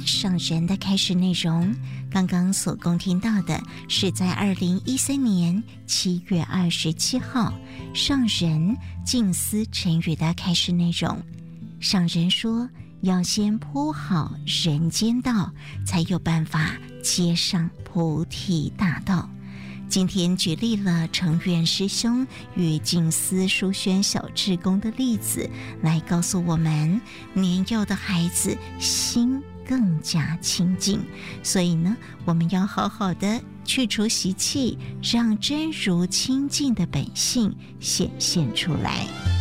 上人的开示内容，刚刚所共听到的是在2013年7月27号上人静思晨语的开示内容。上人说，要先铺好人间道，才有办法接上菩提大道。今天举例了成愿师兄与静思书轩小志工的例子，来告诉我们，年幼的孩子心更加清净，所以呢，我们要好好的去除习气，让真如清净的本性显现出来。